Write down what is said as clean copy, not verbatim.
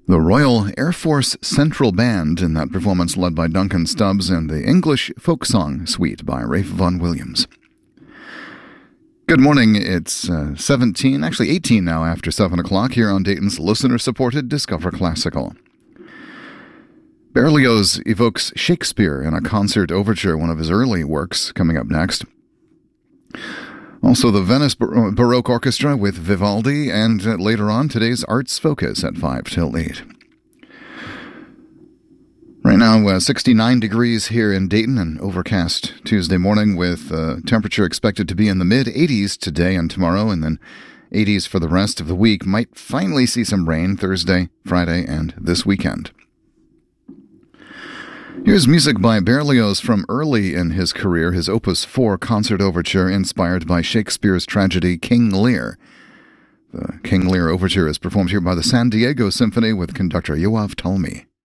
The Royal Air Force Central Band in that performance led by Duncan Stubbs and the English Folk Song Suite by Rafe Vaughan Williams. Good morning. It's 18 now after 7 o'clock here on Dayton's listener-supported Discover Classical. Berlioz evokes Shakespeare in a concert overture, one of his early works, coming up next. Also, the Venice Baroque Orchestra with Vivaldi, and later on, today's Arts Focus at 5 till 8. Right now, 69 degrees here in Dayton, an overcast Tuesday morning with temperature expected to be in the mid-80s today and tomorrow, and then 80s for the rest of the week. Might finally see some rain Thursday, Friday, and this weekend. Here's music by Berlioz from early in his career, his Opus 4 concert overture inspired by Shakespeare's tragedy King Lear. The King Lear overture is performed here by the San Diego Symphony with conductor Yoav Talmi.